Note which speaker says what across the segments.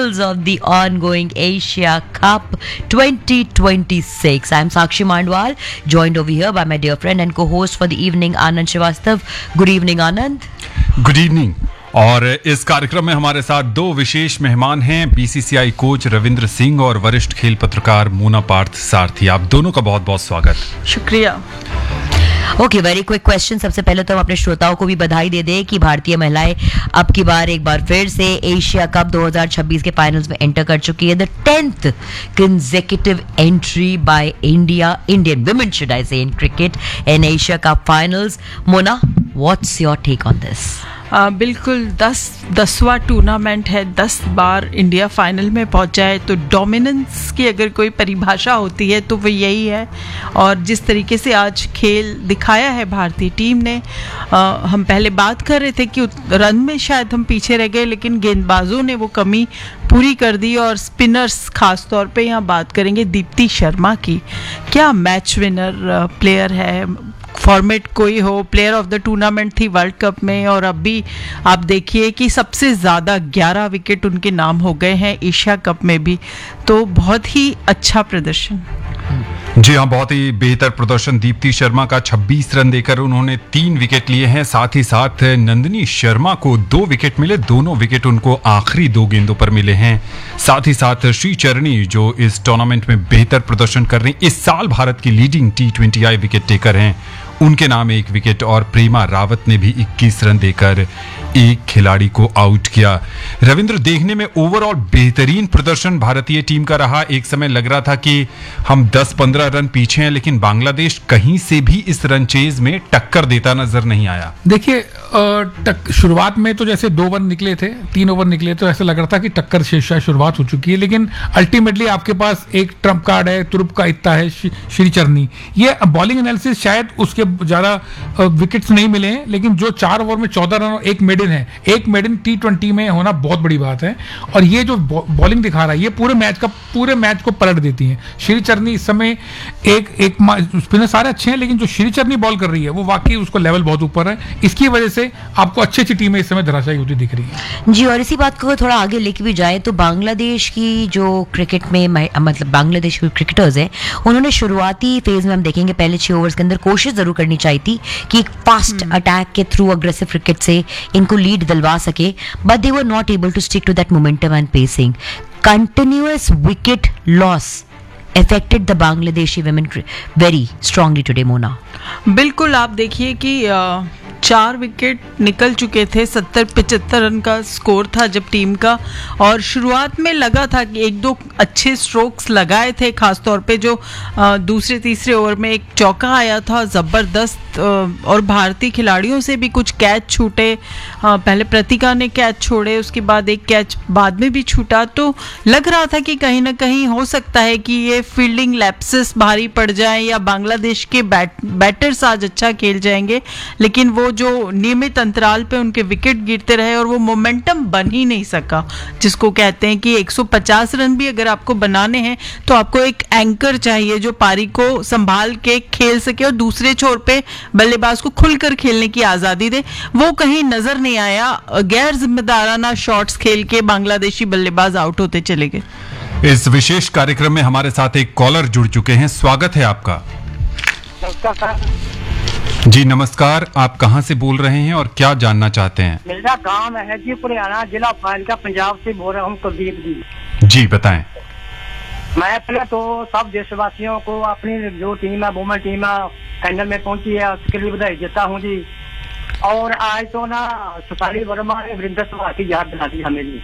Speaker 1: finals of the ongoing Asia Cup 2026. I'm Sakshi Mandwal, joined over here by my dear friend and co-host for the evening, Anand Srivastav. Good evening, Anand.
Speaker 2: Good evening. और इस कार्यक्रम में हमारे साथ दो विशेष मेहमान हैं, BCCI coach Ravindra Singh और वरिष्ठ खेल पत्रकार मोना पार्थ सारथी। आप दोनों का बहुत बहुत स्वागत।
Speaker 3: शुक्रिया।
Speaker 1: Okay, very quick question. सबसे पहले तो हम अपने श्रोताओं को भी बधाई दे दें कि भारतीय महिलाएं अब की बार एक बार फिर से एशिया कप 2026 के फाइनल्स में एंटर कर चुकी है। The 10th consecutive entry by Indian women should I say, in cricket in Asia Cup finals. Mona, what's your take on this?
Speaker 3: बिल्कुल 10वां टूर्नामेंट है, 10 बार इंडिया फाइनल में पहुंचा है, तो डोमिनेंस की अगर कोई परिभाषा होती है तो वो यही है। और जिस तरीके से आज खेल दिखाया है भारतीय टीम ने, हम पहले बात कर रहे थे कि रन में शायद हम पीछे रह गए, लेकिन गेंदबाजों ने वो कमी पूरी कर दी। और स्पिनर्स खास तौर पे यहाँ बात करेंगे दीप्ति शर्मा की, क्या मैच विनर प्लेयर है। फॉर्मेट कोई हो, प्लेयर ऑफ द टूर्नामेंट थी वर्ल्ड कप में, और अब भी आप देखिए कि सबसे ज़्यादा 11 विकेट उनके नाम हो गए हैं एशिया कप में भी, तो बहुत ही अच्छा प्रदर्शन।
Speaker 2: जी हाँ, बहुत ही बेहतर प्रदर्शन दीप्ति शर्मा का। 26 रन देकर उन्होंने 3 विकेट लिए हैं। साथ ही साथ नंदिनी शर्मा को 2 विकेट मिले, दोनों विकेट उनको आखिरी 2 गेंदों पर मिले हैं। साथ ही साथ श्रीचरणी जो इस टूर्नामेंट में बेहतर प्रदर्शन कर रही, इस साल भारत की लीडिंग T20I विकेट टेकर हैं, उनके नाम 1 विकेट। और प्रेमा रावत ने भी 21 रन देकर एक खिलाड़ी को आउट किया। रविंद्र, देखने में ओवरऑल बेहतरीन प्रदर्शन भारतीय टीम का रहा। एक समय लग रहा था कि हम 10-15 रन पीछे हैं, लेकिन बांग्लादेश कहीं से भी इस रन चेज में टक्कर देता नजर नहीं आया।
Speaker 4: देखिए, शुरुआत में तो जैसे 2 ओवर निकले थे, 3 ओवर निकले, तो ऐसा लग रहा था कि टक्कर शेषा शुरुआत हो चुकी है, लेकिन अल्टीमेटली आपके पास एक ट्रम्प कार्ड है, तुरुप का इत्ता है, श्रीचरणी। ये बॉलिंग एनालिसिस शायद उसके ज्यादा विकेट्स नहीं मिले हैं, लेकिन जो 4 ओवर में 14 रन और 1 मेडन है, 1 मेडन T20 में होना बहुत बड़ी बात है। और ये जो बॉलिंग दिखा रहा है, ये पूरे मैच को पलट देती है। श्रीचरणी इस समय एक स्पिनर सारे अच्छे हैं, लेकिन जो श्रीचरणी बॉल कर रही है वो वाकई उसको लेवल बहुत ऊपर है। इसकी वजह से आपको अच्छी अच्छी टीमें इस समय धराशायी होती दिख रही है।
Speaker 1: जी, और इसी बात को थोड़ा आगे लेके भी जाए तो बांग्लादेश की जो क्रिकेट में मतलब बांग्लादेश के क्रिकेटर्स हैं, उन्होंने शुरुआती फेज में हम देखेंगे पहले 6 ओवर्स के अंदर कोशिश जरूर करनी चाहिए थी कि एक फास्ट अटैक के थ्रू अग्रेसिव क्रिकेट से इनको लीड दिलवा सके, but they were not able to stick to that momentum and pacing. Continuous wicket loss affected the Bangladeshi women very strongly today, Mona.
Speaker 3: बिल्कुल, आप देखिए कि 4 विकेट निकल चुके थे, 70-75 रन का स्कोर था जब टीम का। और शुरुआत में लगा था कि 1-2 अच्छे स्ट्रोक्स लगाए थे, खासतौर पे जो दूसरे तीसरे ओवर में एक चौका आया था ज़बरदस्त, और भारतीय खिलाड़ियों से भी कुछ कैच छूटे। पहले प्रतिका ने कैच छोड़े, उसके बाद एक कैच बाद में भी छूटा, तो लग रहा था कि कहीं ना कहीं हो सकता है कि ये फील्डिंग लैप्सेस भारी पड़ जाए या बांग्लादेश के बैटर्स आज अच्छा खेल जाएंगे, लेकिन वो जो नियमित अंतराल पे उनके विकेट गिरते रहे और वो मोमेंटम बन ही नहीं सका। जिसको कहते हैं कि 150 रन भी अगर आपको बनाने हैं तो आपको एक एंकर चाहिए जो पारी को संभाल के खेल सके और दूसरे छोर पे बल्लेबाज को खुलकर खेलने की आजादी दे। वो कहीं नजर नहीं आया। गैर जिम्मेदाराना शॉट्स खेल के बांग्लादेशी बल्लेबाज आउट होते चले गए।
Speaker 2: इस विशेष कार्यक्रम में हमारे साथ एक कॉलर जुड़ चुके हैं, स्वागत है आपका। जी नमस्कार, आप कहां से बोल रहे हैं और क्या जानना चाहते हैं?
Speaker 5: मेरा गांव है जी पुराना, जिला फाजिलका, पंजाब से बोल रहा हूँ, कुलदीप जी।
Speaker 2: जी बताएं।
Speaker 5: मैं पहले तो सब देशवासियों को अपनी जो टीम है, वुमेन टीम है, फाइनल में पहुंची है, उसके लिए बधाई देता हूँ जी। और आज तो ना शेफाली वर्मा ने वीरेंद्र सहवाग की याद दिला दी हमें जी।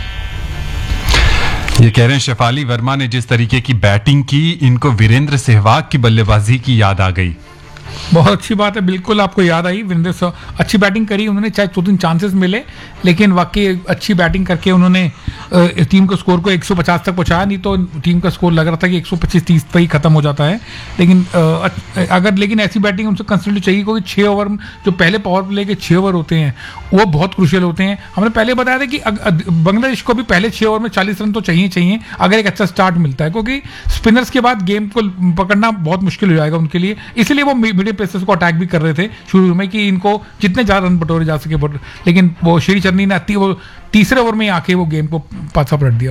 Speaker 2: ये कह रहे हैं शेफाली वर्मा ने जिस तरीके की बैटिंग की, इनको वीरेंद्र सहवाग की बल्लेबाजी की याद आ गई।
Speaker 4: बहुत अच्छी बात है, बिल्कुल आपको याद आई। वीरेंद्र अच्छी बैटिंग करी उन्होंने, चाहे 2-3 चांसेस मिले, लेकिन वाकई अच्छी बैटिंग करके उन्होंने टीम को स्कोर को 150 तक पहुंचाया। नहीं तो टीम का स्कोर लग रहा था कि 125-30 पर ही खत्म हो जाता है। लेकिन ऐसी बैटिंग उनसे कंसिस्टेंटली चाहिए, क्योंकि 6 ओवर जो पहले पावर प्ले के 6 ओवर होते हैं वो बहुत क्रूशियल होते हैं। हमने पहले बताया था कि बांग्लादेश को भी पहले 6 ओवर में 40 रन तो चाहिए अगर एक अच्छा स्टार्ट मिलता है, क्योंकि स्पिनर्स के बाद गेम को पकड़ना बहुत मुश्किल हो जाएगा उनके लिए। इसलिए वो मीडियम पेसर्स को अटैक भी कर रहे थे शुरू में कि इनको जितने ज्यादा रन बटोरे जा सके, लेकिन वो श्रीचरणी ने तीसरे ओवर में आके वो गेम को पाछा पलट दिया।